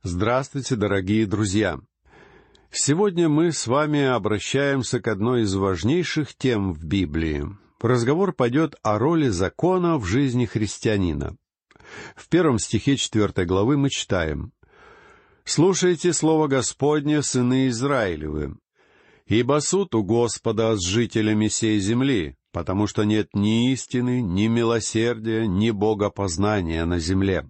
Здравствуйте, дорогие друзья! Сегодня мы с вами обращаемся к одной из важнейших тем в Библии. Разговор пойдет о роли закона в жизни христианина. В 1 стихе 4 главы мы читаем: «Слушайте слово Господне, сыны Израилевы, ибо суд у Господа с жителями сей земли, потому что нет ни истины, ни милосердия, ни богопознания на земле».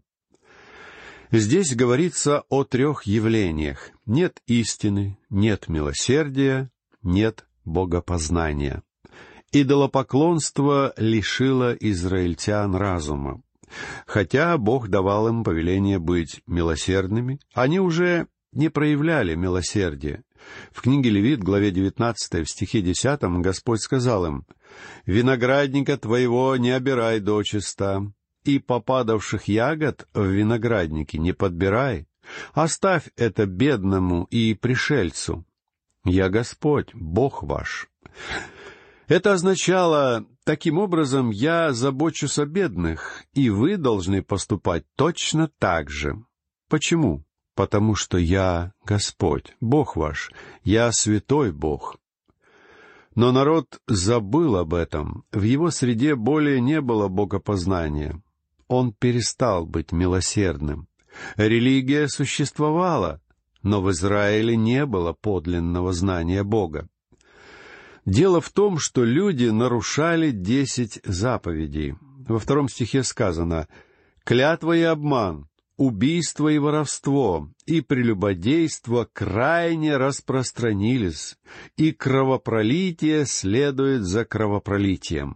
Здесь говорится о трех явлениях: нет истины, нет милосердия, нет богопознания. Идолопоклонство лишило израильтян разума. Хотя Бог давал им повеление быть милосердными, они уже не проявляли милосердия. В книге Левит, главе 19, в стихе 10, Господь сказал им: «Виноградника твоего не обирай дочиста, и попадавших ягод в винограднике не подбирай. Оставь это бедному и пришельцу. Я Господь, Бог ваш». Это означало: таким образом я забочусь о бедных, и вы должны поступать точно так же. Почему? Потому что я Господь, Бог ваш, я святой Бог. Но народ забыл об этом. В его среде более не было богопознания. Он перестал быть милосердным. Религия существовала, но в Израиле не было подлинного знания Бога. Дело в том, что люди нарушали 10 заповедей. Во 2 стихе сказано: «Клятва и обман, убийство и воровство, и прелюбодейство крайне распространились, и кровопролитие следует за кровопролитием».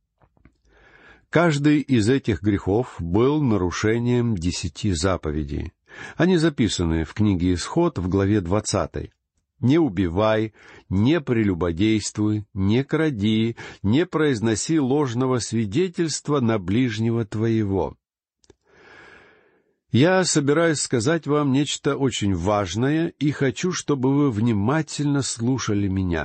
Каждый из этих грехов был нарушением 10 заповедей. Они записаны в книге Исход в главе 20. «Не убивай, не прелюбодействуй, не кради, не произноси ложного свидетельства на ближнего твоего». Я собираюсь сказать вам нечто очень важное, и хочу, чтобы вы внимательно слушали меня.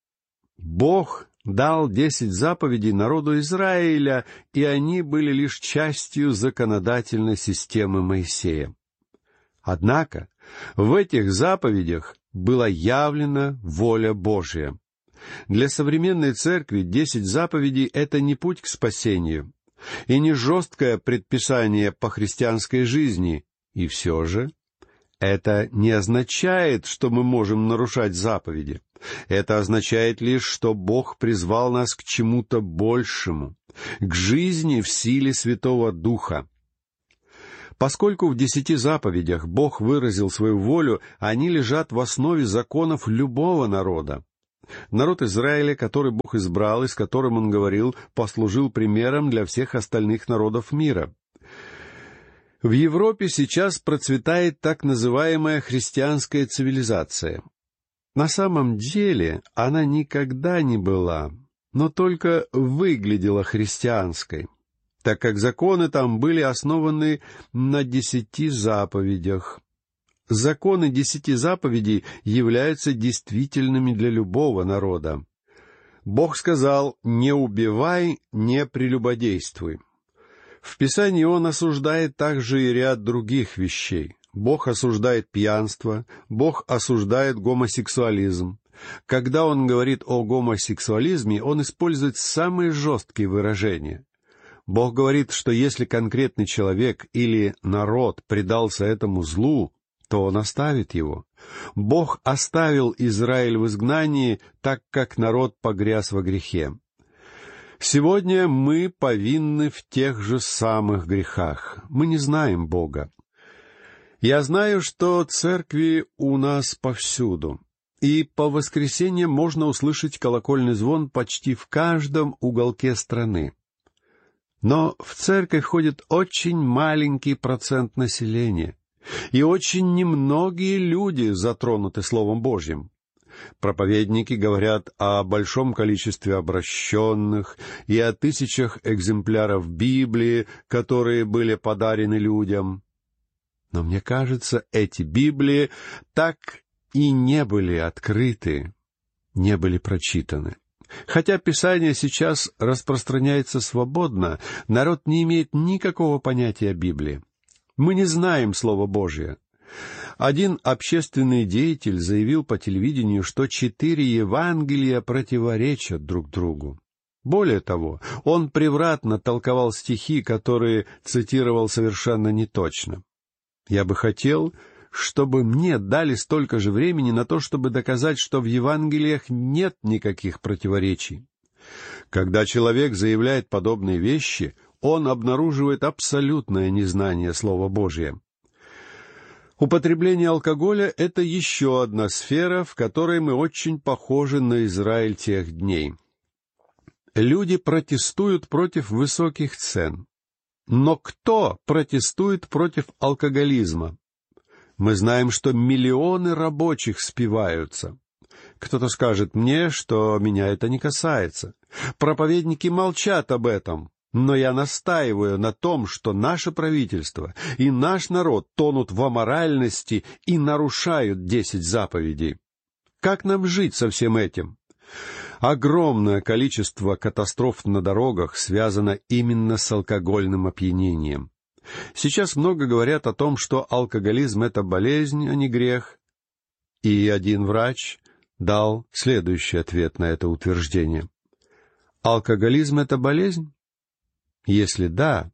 Бог дал 10 заповедей народу Израиля, и они были лишь частью законодательной системы Моисея. Однако в этих заповедях была явлена воля Божья. Для современной церкви 10 заповедей — это не путь к спасению, и не жесткое предписание по христианской жизни, и все же это не означает, что мы можем нарушать заповеди. Это означает лишь, что Бог призвал нас к чему-то большему, к жизни в силе Святого Духа. Поскольку в 10 заповедях Бог выразил свою волю, они лежат в основе законов любого народа. Народ Израиля, который Бог избрал и с которым Он говорил, послужил примером для всех остальных народов мира. В Европе сейчас процветает так называемая христианская цивилизация. На самом деле она никогда не была, но только выглядела христианской, так как законы там были основаны на 10 заповедях. Законы 10 заповедей являются действительными для любого народа. Бог сказал: «Не убивай, не прелюбодействуй». В Писании Он осуждает также и ряд других вещей. Бог осуждает пьянство, Бог осуждает гомосексуализм. Когда Он говорит о гомосексуализме, Он использует самые жесткие выражения. Бог говорит, что если конкретный человек или народ предался этому злу, то Он оставит его. Бог оставил Израиль в изгнании, так как народ погряз во грехе. Сегодня мы повинны в тех же самых грехах. Мы не знаем Бога. Я знаю, что церкви у нас повсюду, и по воскресеньям можно услышать колокольный звон почти в каждом уголке страны. Но в церковь ходит очень маленький процент населения, и очень немногие люди затронуты Словом Божьим. Проповедники говорят о большом количестве обращенных и о 1000 экземпляров Библии, которые были подарены людям. Но мне кажется, эти Библии так и не были открыты, не были прочитаны. Хотя Писание сейчас распространяется свободно, народ не имеет никакого понятия о Библии. Мы не знаем Слова Божие. Один общественный деятель заявил по телевидению, что 4 Евангелия противоречат друг другу. Более того, он превратно толковал стихи, которые цитировал совершенно неточно. Я бы хотел, чтобы мне дали столько же времени на то, чтобы доказать, что в Евангелиях нет никаких противоречий. Когда человек заявляет подобные вещи, он обнаруживает абсолютное незнание Слова Божия. Употребление алкоголя — это еще одна сфера, в которой мы очень похожи на Израиль тех дней. Люди протестуют против высоких цен. Но кто протестует против алкоголизма? Мы знаем, что миллионы рабочих спиваются. Кто-то скажет мне, что меня это не касается. Проповедники молчат об этом. Но я настаиваю на том, что наше правительство и наш народ тонут в аморальности и нарушают 10 заповедей. Как нам жить со всем этим? Огромное количество катастроф на дорогах связано именно с алкогольным опьянением. Сейчас много говорят о том, что алкоголизм — это болезнь, а не грех. И один врач дал следующий ответ на это утверждение. Алкоголизм — это болезнь? Если да,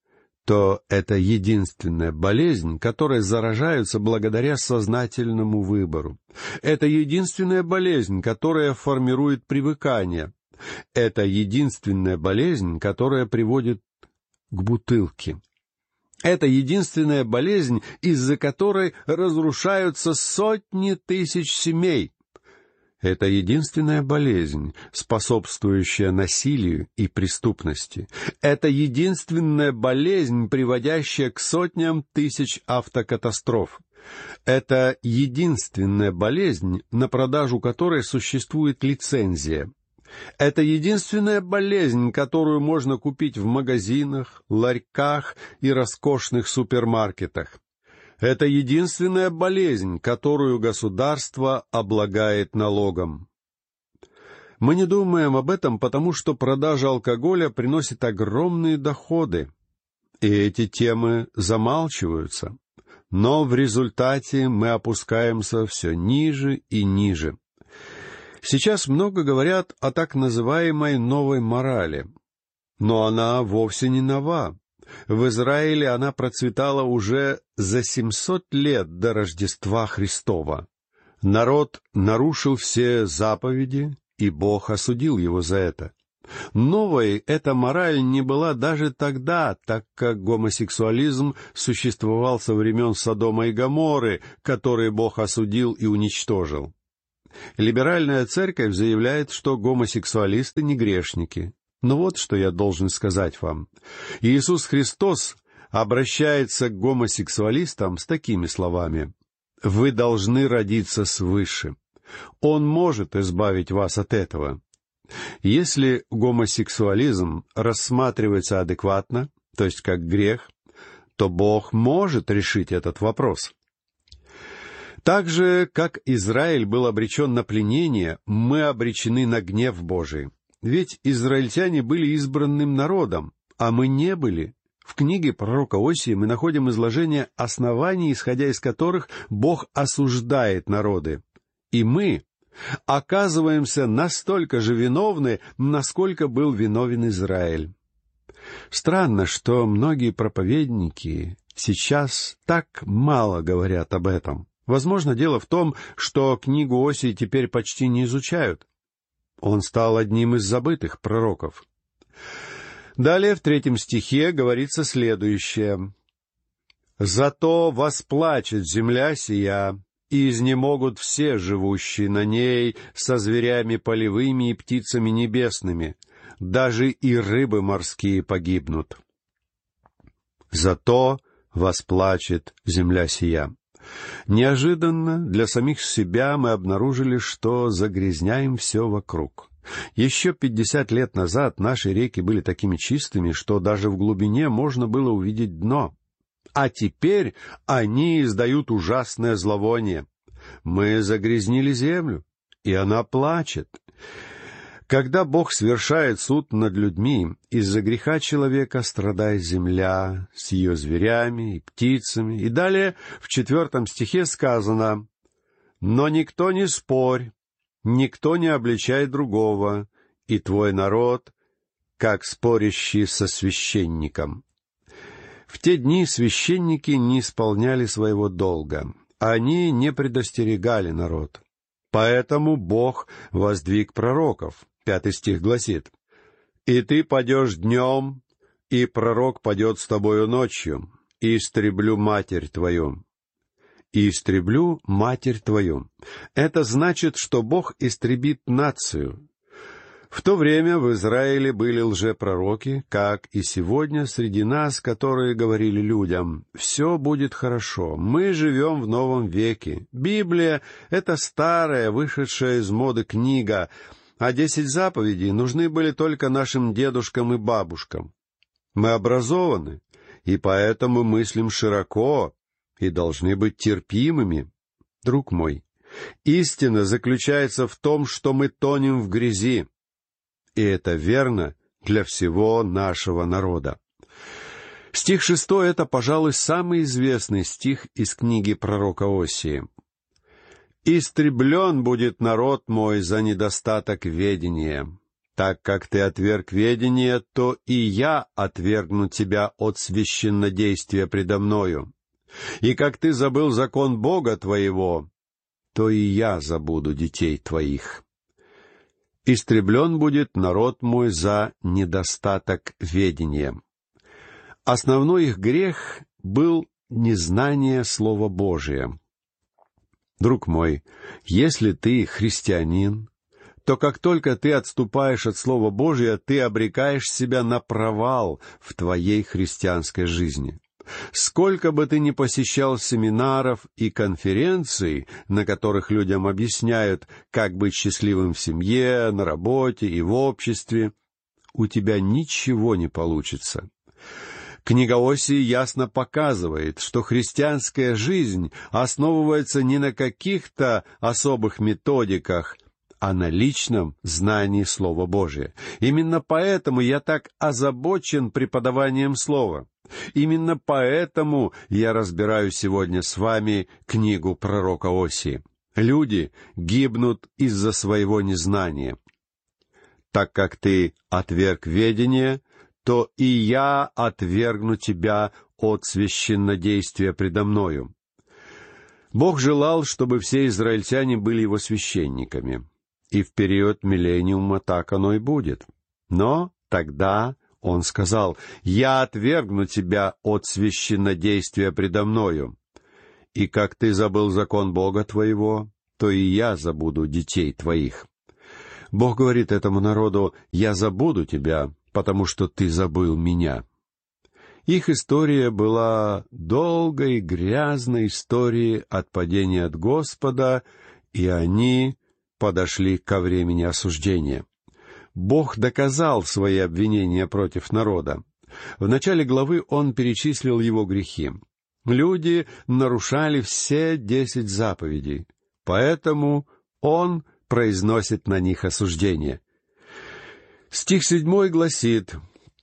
то это единственная болезнь, которой заражаются благодаря сознательному выбору. Это единственная болезнь, которая формирует привыкание. Это единственная болезнь, которая приводит к бутылке. Это единственная болезнь, из-за которой разрушаются сотни тысяч семей. Это единственная болезнь, способствующая насилию и преступности. Это единственная болезнь, приводящая к сотням тысяч автокатастроф. Это единственная болезнь, на продажу которой существует лицензия. Это единственная болезнь, которую можно купить в магазинах, ларьках и роскошных супермаркетах. Это единственная болезнь, которую государство облагает налогом. Мы не думаем об этом, потому что продажа алкоголя приносит огромные доходы, и эти темы замалчиваются. Но в результате мы опускаемся все ниже и ниже. Сейчас много говорят о так называемой новой морали, но она вовсе не нова. В Израиле она процветала уже за 700 лет до Рождества Христова. Народ нарушил все заповеди, и Бог осудил его за это. Новой эта мораль не была даже тогда, так как гомосексуализм существовал со времен Содома и Гоморры, которые Бог осудил и уничтожил. Либеральная церковь заявляет, что гомосексуалисты не грешники. Но вот что я должен сказать вам. Иисус Христос обращается к гомосексуалистам с такими словами: «Вы должны родиться свыше. Он может избавить вас от этого». Если гомосексуализм рассматривается адекватно, то есть как грех, то Бог может решить этот вопрос. Так же, как Израиль был обречен на пленение, мы обречены на гнев Божий. Ведь израильтяне были избранным народом, а мы не были. В книге пророка Осии мы находим изложение оснований, исходя из которых Бог осуждает народы. И мы оказываемся настолько же виновны, насколько был виновен Израиль. Странно, что многие проповедники сейчас так мало говорят об этом. Возможно, дело в том, что книгу Осии теперь почти не изучают. Он стал одним из забытых пророков. Далее в 3 стихе говорится следующее: «Зато восплачет земля сия, и изнемогут все живущие на ней со зверями полевыми и птицами небесными, даже и рыбы морские погибнут. Зато восплачет земля сия». Неожиданно для самих себя мы обнаружили, что загрязняем все вокруг. Еще 50 лет назад наши реки были такими чистыми, что даже в глубине можно было увидеть дно. А теперь они издают ужасное зловоние. Мы загрязнили землю, и она плачет. Когда Бог совершает суд над людьми, из-за греха человека страдает земля с ее зверями и птицами. И далее в 4 стихе сказано: «Но никто не спорь, никто не обличай другого, и твой народ, как спорящий со священником». В те дни священники не исполняли своего долга, они не предостерегали народ. Поэтому Бог воздвиг пророков. 5 стих гласит: «И ты падешь днем, и пророк падет с тобою ночью, и истреблю матерь твою». «И истреблю матерь твою» — это значит, что Бог истребит нацию. В то время в Израиле были лжепророки, как и сегодня среди нас, которые говорили людям: «Все будет хорошо, мы живем в новом веке. Библия — это старая, вышедшая из моды книга, а 10 заповедей нужны были только нашим дедушкам и бабушкам. Мы образованы, и поэтому мыслим широко, и должны быть терпимыми». Друг мой, истина заключается в том, что мы тонем в грязи. И это верно для всего нашего народа. Стих 6 — это, пожалуй, самый известный стих из книги пророка Осии. «Истреблен будет народ мой за недостаток ведения. Так как ты отверг ведение, то и я отвергну тебя от священнодействия предо мною. И как ты забыл закон Бога твоего, то и я забуду детей твоих. Истреблен будет народ мой за недостаток ведения». Основной их грех был незнание Слова Божия. Друг мой, если ты христианин, то как только ты отступаешь от Слова Божия, ты обрекаешь себя на провал в твоей христианской жизни. Сколько бы ты ни посещал семинаров и конференций, на которых людям объясняют, как быть счастливым в семье, на работе и в обществе, у тебя ничего не получится. Книга Осии ясно показывает, что христианская жизнь основывается не на каких-то особых методиках, а на личном знании Слова Божия. Именно поэтому я так озабочен преподаванием Слова. Именно поэтому я разбираю сегодня с вами книгу пророка Осии. Люди гибнут из-за своего незнания. «Так как ты отверг ведение, то и я отвергну тебя от священнодействия предо мною». Бог желал, чтобы все израильтяне были его священниками. И в период миллениума так оно и будет. Но тогда Он сказал: «Я отвергну тебя от священнодействия предо мною. И как ты забыл закон Бога твоего, то и я забуду детей твоих». Бог говорит этому народу: «Я забуду тебя, потому что ты забыл меня». Их история была долгой, грязной историей отпадения от Господа, и они подошли ко времени осуждения. Бог доказал свои обвинения против народа. В начале главы Он перечислил его грехи. Люди нарушали все 10 заповедей, поэтому Он произносит на них осуждение. Стих 7 гласит: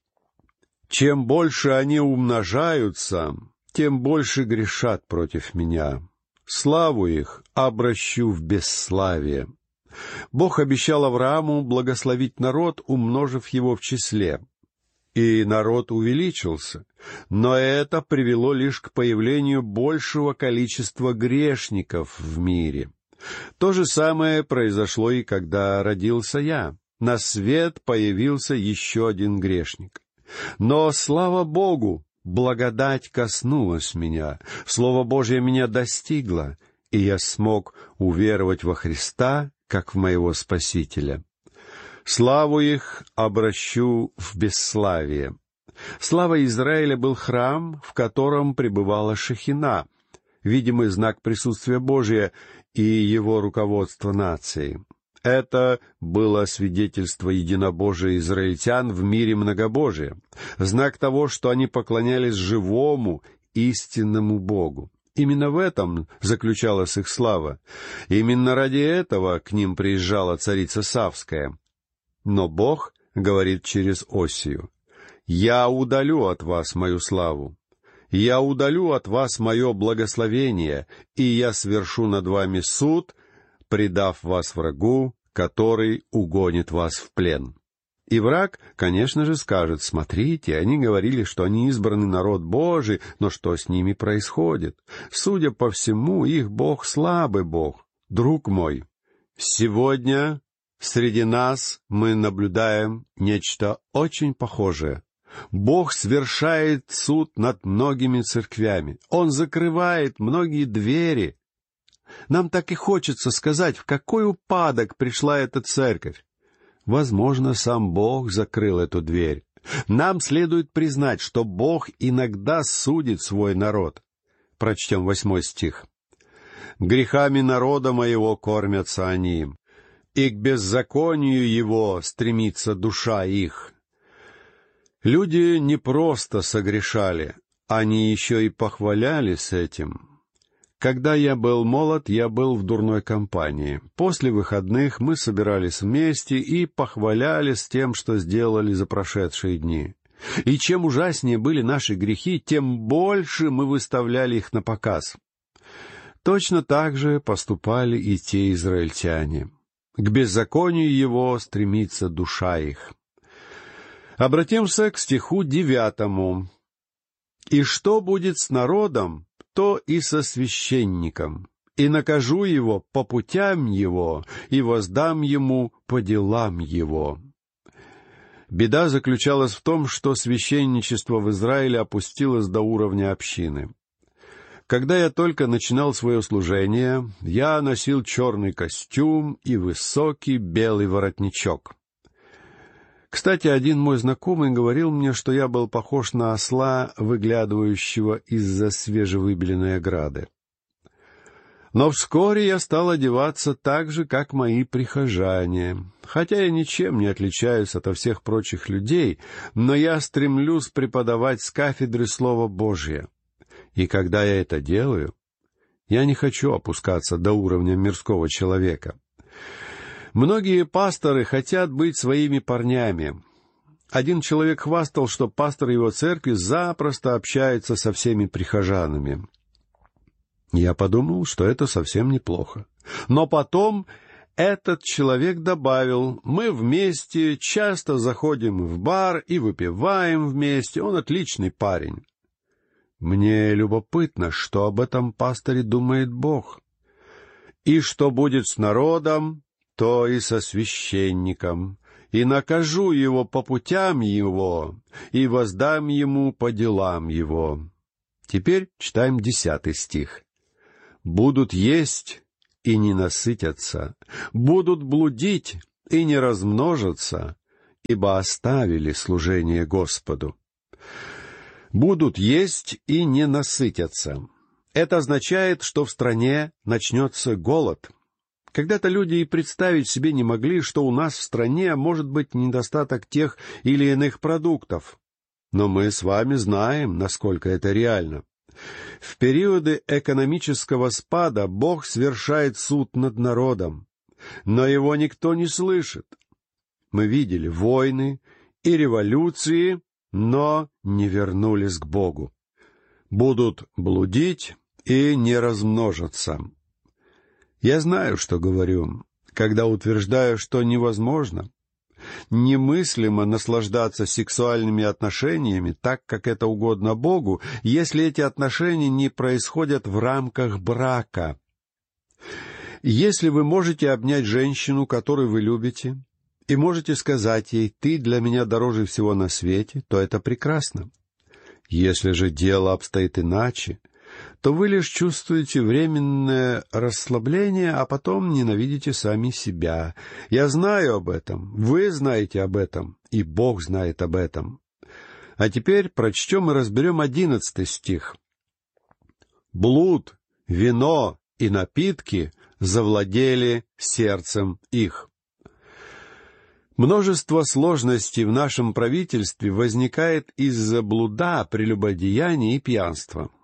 «Чем больше они умножаются, тем больше грешат против меня. Славу их обращу в бесславие». Бог обещал Аврааму благословить народ, умножив его в числе. И народ увеличился, но это привело лишь к появлению большего количества грешников в мире. То же самое произошло и когда родился я. На свет появился еще один грешник. Но, слава Богу, благодать коснулась меня, Слово Божье меня достигло, и я смог уверовать во Христа, как в моего Спасителя. Славу их обращу в бесславие. Слава Израиля был храм, в котором пребывала Шехина, видимый знак присутствия Божия и его руководства нацией. Это было свидетельство единобожия израильтян в мире многобожия, знак того, что они поклонялись живому, истинному Богу. Именно в этом заключалась их слава. Именно ради этого к ним приезжала царица Савская. Но Бог говорит через Осию: «Я удалю от вас мою славу, я удалю от вас мое благословение, и я свершу над вами суд, предав вас врагу, который угонит вас в плен». И враг, конечно же, скажет: «Смотрите, они говорили, что они избранный народ Божий, но что с ними происходит? Судя по всему, их Бог слабый Бог». Друг мой, сегодня среди нас мы наблюдаем нечто очень похожее. Бог свершает суд над многими церквями. Он закрывает многие двери. Нам так и хочется сказать, в какой упадок пришла эта церковь. Возможно, сам Бог закрыл эту дверь. Нам следует признать, что Бог иногда судит свой народ. Прочтем 8 стих. «Грехами народа моего кормятся они, и к беззаконию его стремится душа их». Люди не просто согрешали, они еще и похвалялись этим. Когда я был молод, я был в дурной компании. После выходных мы собирались вместе и похвалялись тем, что сделали за прошедшие дни. И чем ужаснее были наши грехи, тем больше мы выставляли их на показ. Точно так же поступали и те израильтяне. К беззаконию его стремится душа их. Обратимся к стиху 9. «И что будет с народом, то и со священником, и накажу его по путям его, и воздам ему по делам его». Беда заключалась в том, что священничество в Израиле опустилось до уровня общины. Когда я только начинал свое служение, я носил черный костюм и высокий белый воротничок. Кстати, один мой знакомый говорил мне, что я был похож на осла, выглядывающего из-за свежевыбеленной ограды. Но вскоре я стал одеваться так же, как мои прихожане. Хотя я ничем не отличаюсь от всех прочих людей, но я стремлюсь преподавать с кафедры Слово Божье. И когда я это делаю, я не хочу опускаться до уровня мирского человека. Многие пасторы хотят быть своими парнями. Один человек хвастал, что пастор его церкви запросто общается со всеми прихожанами. Я подумал, что это совсем неплохо. Но потом этот человек добавил: «Мы вместе часто заходим в бар и выпиваем вместе, он отличный парень». Мне любопытно, что об этом пасторе думает Бог. «И что будет с народом, то и со священником, и накажу его по путям его, и воздам ему по делам его». Теперь читаем 10 стих. «Будут есть и не насытятся, будут блудить и не размножатся, ибо оставили служение Господу». Будут есть и не насытятся. Это означает, что в стране начнется голод. Когда-то люди и представить себе не могли, что у нас в стране может быть недостаток тех или иных продуктов. Но мы с вами знаем, насколько это реально. В периоды экономического спада Бог свершает суд над народом, но его никто не слышит. Мы видели войны и революции, но не вернулись к Богу. Будут блудить и не размножатся. Я знаю, что говорю, когда утверждаю, что невозможно, немыслимо наслаждаться сексуальными отношениями так, как это угодно Богу, если эти отношения не происходят в рамках брака. Если вы можете обнять женщину, которую вы любите, и можете сказать ей: «Ты для меня дороже всего на свете», то это прекрасно. Если же дело обстоит иначе, то вы лишь чувствуете временное расслабление, а потом ненавидите сами себя. Я знаю об этом, вы знаете об этом, и Бог знает об этом. А теперь прочтем и разберем 11 стих. «Блуд, вино и напитки завладели сердцем их». Множество сложностей в нашем правительстве возникает из-за блуда, прелюбодеяния и пьянства.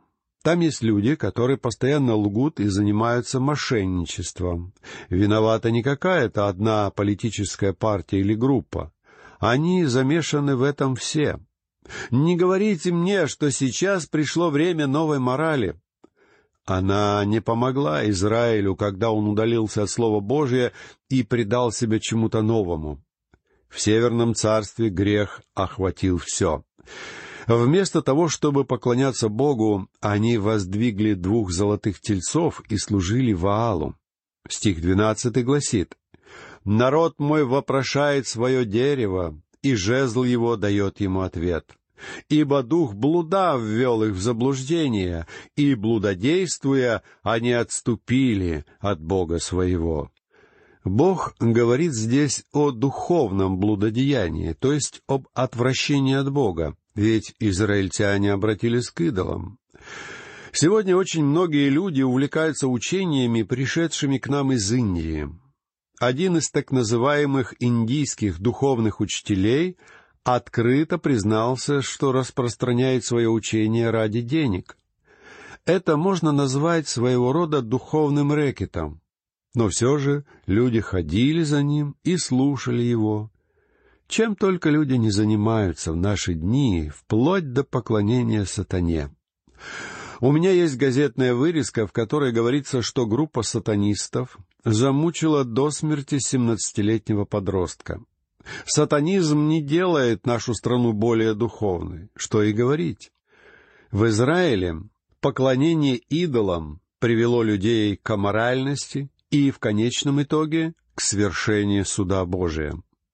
Там есть люди, которые постоянно лгут и занимаются мошенничеством. Виновата не какая-то одна политическая партия или группа. Они замешаны в этом все. Не говорите мне, что сейчас пришло время новой морали. Она не помогла Израилю, когда он удалился от Слова Божия и предал себя чему-то новому. В Северном царстве грех охватил все. Вместо того, чтобы поклоняться Богу, они воздвигли 2 золотых тельцов и служили Ваалу. Стих 12 гласит: «Народ мой вопрошает свое дерево, и жезл его дает ему ответ. Ибо дух блуда ввел их в заблуждение, и, блудодействуя, они отступили от Бога своего». Бог говорит здесь о духовном блудодеянии, то есть об отвращении от Бога, ведь израильтяне обратились к идолам. Сегодня очень многие люди увлекаются учениями, пришедшими к нам из Индии. Один из так называемых индийских духовных учителей открыто признался, что распространяет свое учение ради денег. Это можно назвать своего рода духовным рэкетом. Но все же люди ходили за ним и слушали его. Чем только люди не занимаются в наши дни, вплоть до поклонения сатане. У меня есть газетная вырезка, в которой говорится, что группа сатанистов замучила до смерти 17-летнего подростка. Сатанизм не делает нашу страну более духовной, что и говорить. В Израиле поклонение идолам привело людей к аморальности и, в конечном итоге, к свершению суда Божия.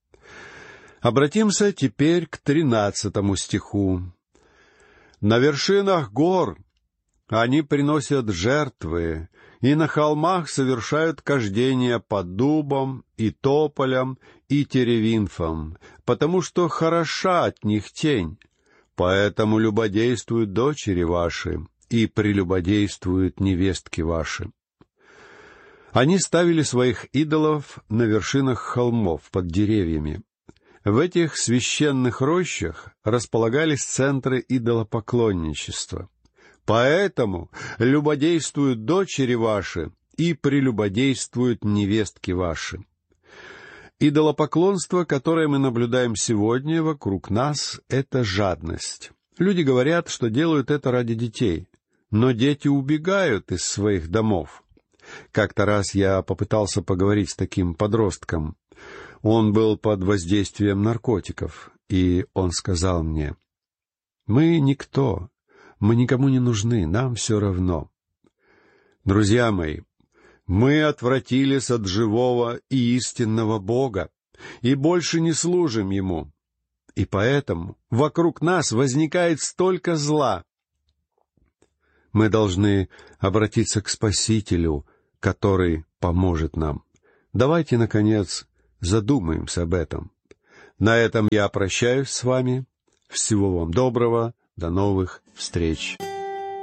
Обратимся теперь к 13 стиху. «На вершинах гор они приносят жертвы, и на холмах совершают кождение под дубом и тополем и теревинфом, потому что хороша от них тень. Поэтому любодействуют дочери ваши, и прелюбодействуют невестки ваши». Они ставили своих идолов на вершинах холмов под деревьями. В этих священных рощах располагались центры идолопоклонничества. Поэтому любодействуют дочери ваши и прелюбодействуют невестки ваши. Идолопоклонство, которое мы наблюдаем сегодня вокруг нас, — это жадность. Люди говорят, что делают это ради детей, но дети убегают из своих домов. Как-то раз я попытался поговорить с таким подростком. Он был под воздействием наркотиков, и он сказал мне: «Мы никто, мы никому не нужны, нам все равно». Друзья мои, мы отвратились от живого и истинного Бога и больше не служим Ему. И поэтому вокруг нас возникает столько зла. Мы должны обратиться к Спасителю, который поможет нам. Давайте, наконец, задумаемся об этом. На этом я прощаюсь с вами. Всего вам доброго. До новых встреч.